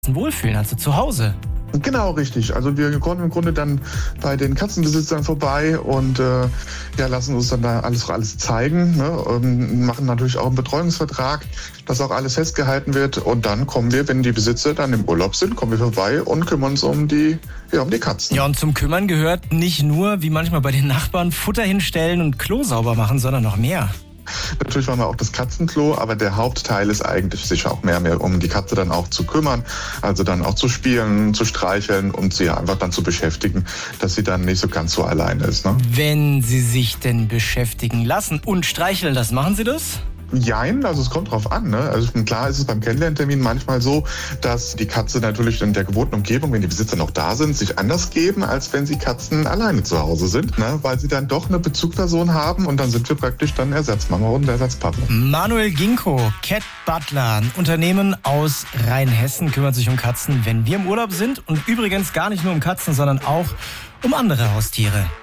Katzen wohlfühlen, also zu Hause. Genau, richtig. Also wir kommen im Grunde dann bei den Katzenbesitzern vorbei und lassen uns dann da alles zeigen, ne? Und machen natürlich auch einen Betreuungsvertrag, dass auch alles festgehalten wird. Und dann kommen wir, wenn die Besitzer dann im Urlaub sind, kommen wir vorbei und kümmern uns um die Katzen. Ja, und zum Kümmern gehört nicht nur, wie manchmal bei den Nachbarn, Futter hinstellen und Klo sauber machen, sondern noch mehr. Natürlich machen wir auch das Katzenklo, aber der Hauptteil ist eigentlich, sich auch mehr um die Katze dann auch zu kümmern. Also dann auch zu spielen, zu streicheln und sie einfach dann zu beschäftigen, dass sie dann nicht so ganz so alleine ist. Ne? Wenn Sie sich denn beschäftigen lassen und streicheln lassen, machen Sie das? Jein, also es kommt drauf an. Ne? Also klar ist es beim Kennenlerntermin manchmal so, dass die Katze natürlich in der gewohnten Umgebung, wenn die Besitzer noch da sind, sich anders geben, als wenn sie Katzen alleine zu Hause sind, ne? Weil sie dann doch eine Bezugsperson haben und dann sind wir praktisch dann Ersatzmama und Ersatzpapa. Manuel Ginko, Cat Butler, ein Unternehmen aus Rheinhessen, kümmert sich um Katzen, wenn wir im Urlaub sind und übrigens gar nicht nur um Katzen, sondern auch um andere Haustiere.